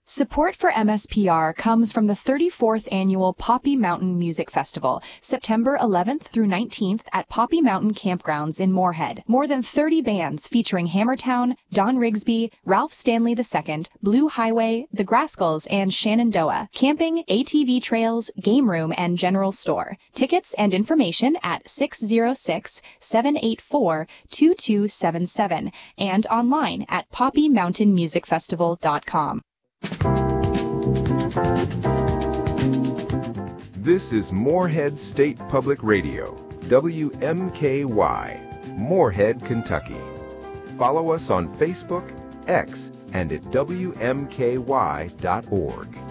Support for MSPR comes from the 34th Annual Poppy Mountain Music Festival, September 11th through 19th at Poppy Mountain Campgrounds in Moorhead. More than 30 bands featuring Hammertown, Don Rigsby, Ralph Stanley II, Blue Highway, The Grascals, and Shenandoah. Camping, ATV trails, game room, and general store. Tickets and information at 606-784-2277 and online at poppymountainmusicfestival.com. This is Moorhead State Public Radio, WMKY, Moorhead, Kentucky. Follow us on Facebook, X, and at WMKY.org.